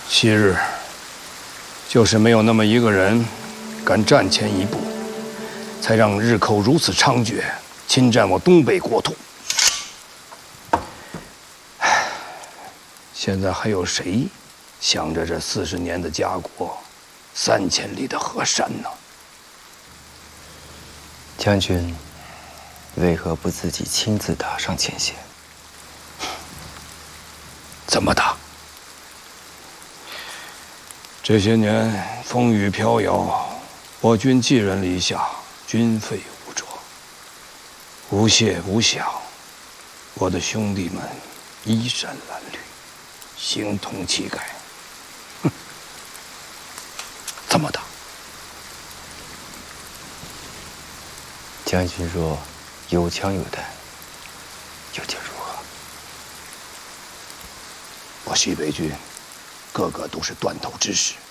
昔日就是没有那么一个人敢站前一步，才让日寇如此猖獗，侵占我东北国土。现在还有谁想着这40年的家国，3000里的河山呢？ 将军为何不自己亲自打上前线？ 怎么打？这些年风雨飘摇，我军寄人篱下，军费无着，无谢无享。我的兄弟们衣衫褴褛，形同乞丐。哼，怎么打？ 将军若有枪有弹，又将如何？ 我西北军个个都是断头之师。